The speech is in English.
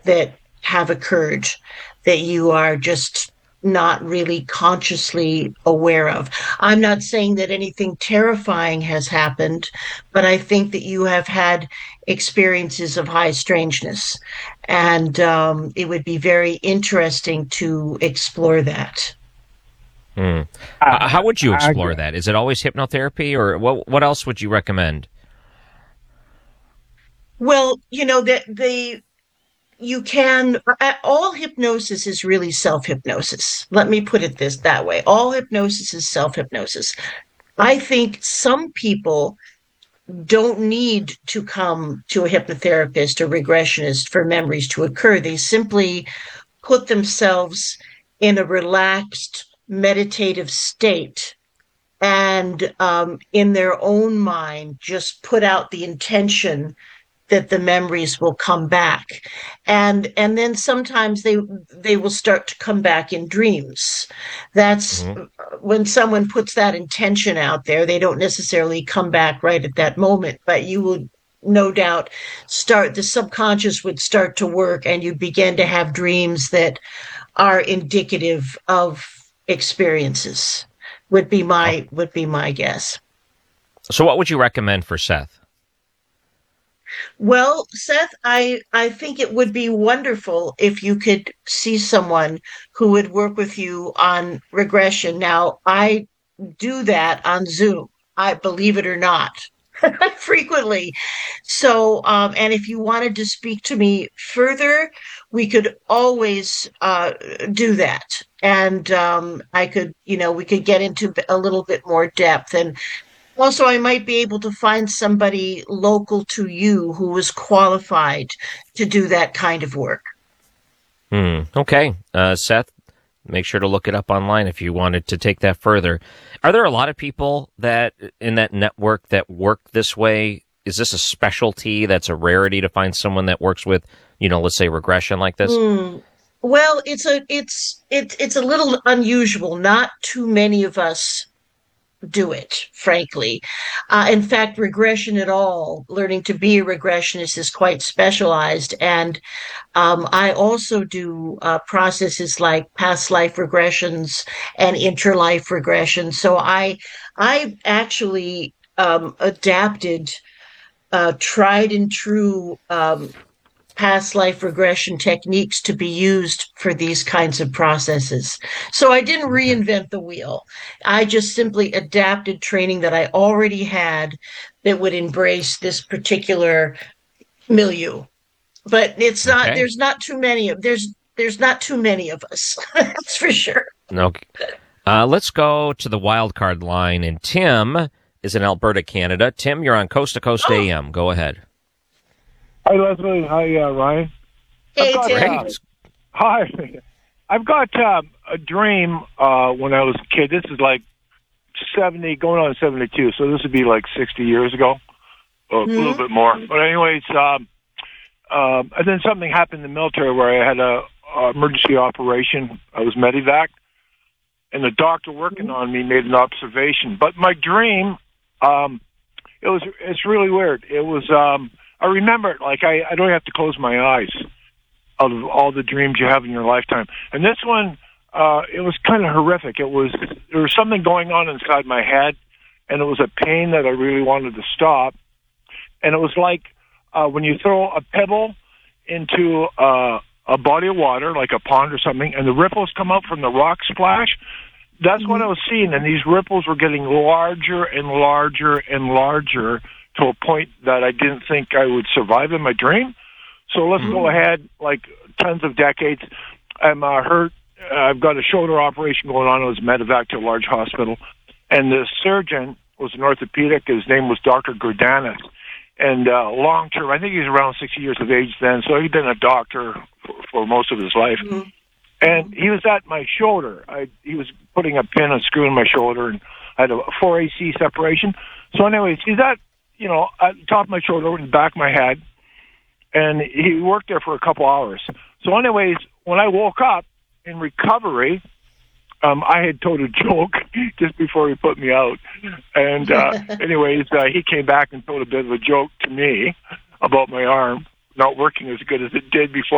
that have occurred that you are just not really consciously aware of. I'm not saying that anything terrifying has happened, but I think that you have had experiences of high strangeness. And it would be very interesting to explore that. Hmm. How would you explore that? Is it always hypnotherapy, or what else would you recommend? Well, that you can, all hypnosis is really self-hypnosis. Let me put it that way. All hypnosis is self-hypnosis. I think some people don't need to come to a hypnotherapist or regressionist for memories to occur. They simply put themselves in a relaxed meditative state and in their own mind just put out the intention that the memories will come back, and then sometimes they will start to come back in dreams. That's Hmm. when someone puts that intention out there. They don't necessarily come back right at that moment, but you would no doubt start, the subconscious would start to work, and you begin to have dreams that are indicative of experiences. Would be my guess. So, what would you recommend for Seth? Well, Seth, I think it would be wonderful if you could see someone who would work with you on regression. Now, I do that on Zoom. I believe it or not, frequently. So, and if you wanted to speak to me further, we could always do that. And I could, we could get into a little bit more depth. And also, I might be able to find somebody local to you who is qualified to do that kind of work. Okay, Seth, make sure to look it up online if you wanted to take that further. Are there a lot of people that in that network that work this way? Is this a specialty that's a rarity to find someone that works with, let's say regression like this? Well, it's a little unusual. Not too many of us do it, frankly. In fact, regression at all, learning to be a regressionist is quite specialized. And I also do processes like past life regressions and interlife regressions. So I actually adapted tried and true past life regression techniques to be used for these kinds of processes. So I didn't Okay. reinvent the wheel. I just simply adapted training that I already had that would embrace this particular milieu. But it's not, Okay. there's not too many of us. That's for sure. Okay. Let's go to the wild card line, and Tim is in Alberta, Canada. Tim, you're on Coast to Coast Oh, AM. Go ahead. Hi, Leslie. Hi, Ryan. I've hey got Tim. Great. hi. I've got a dream when I was a kid. This is like 70, going on 72. So this would be like 60 years ago, or a little Hmm. bit more. But anyways, and then something happened in the military where I had a emergency operation. I was medevac, and the doctor working on me made an observation. But my dream, it's really weird. It was I remember it like I don't have to close my eyes out of all the dreams you have in your lifetime. And this one, it was kind of horrific. There was something going on inside my head, and it was a pain that I really wanted to stop. And it was like when you throw a pebble into a body of water, like a pond or something, and the ripples come out from the rock splash. That's what I was seeing, and these ripples were getting larger and larger and larger to a point that I didn't think I would survive in my dream. So let's go ahead, like tons of decades. I'm hurt. I've got a shoulder operation going on. I was medevac to a large hospital. And the surgeon was an orthopedic. His name was Dr. Gordanis. And long term, I think he was around 60 years of age then. So he'd been a doctor for most of his life. And he was at my shoulder. He was putting a pin and screw in my shoulder, and I had a 4AC separation. So anyways, he's at the top of my shoulder, in the back of my head, and he worked there for a couple hours. So anyways, when I woke up in recovery, I had told a joke just before he put me out. And anyways, he came back and told a bit of a joke to me about my arm not working as good as it did before